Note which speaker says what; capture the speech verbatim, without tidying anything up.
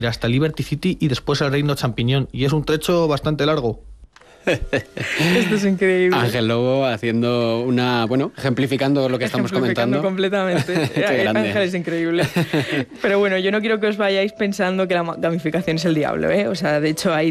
Speaker 1: hasta Liberty City y después al Reino Champiñón. Y es un trecho bastante largo.
Speaker 2: Esto es increíble.
Speaker 3: Ángel Lobo haciendo una, bueno, ejemplificando lo que estamos comentando.
Speaker 2: Completamente. Ángel es increíble. Pero bueno, yo no quiero que os vayáis pensando que la gamificación es el diablo, ¿eh? O sea, de hecho hay